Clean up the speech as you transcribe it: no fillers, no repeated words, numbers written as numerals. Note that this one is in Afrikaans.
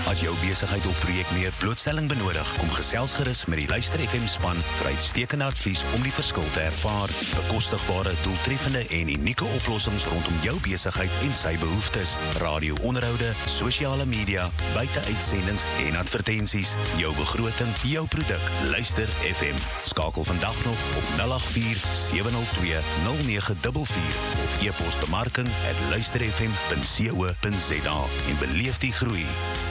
As jou besigheid of projek meer blootstelling benodig, kom gesels gerus met die Luister FM span vir uitstekende advies om die verskil te ervaar. Bekostigbare, doeltreffende en unieke oplossings rondom jou besigheid en sy behoeftes. Radio-onderhoude, sosiale media, buite-uitsendings en advertensies. Jou begroting, jou produk. Luister FM. Skakel vandag nog op 084-702-0944 of e-pos bemarking@luisterfm.co.za en beleef die groei.